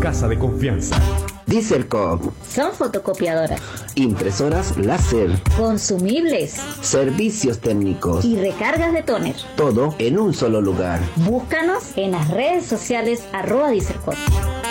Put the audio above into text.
casa de confianza. Dieselcoop. Son fotocopiadoras, Impresoras láser. consumibles Servicios técnicos. y recargas de tóner. Todo en un solo lugar. Búscanos en las redes sociales @Dieselcoop.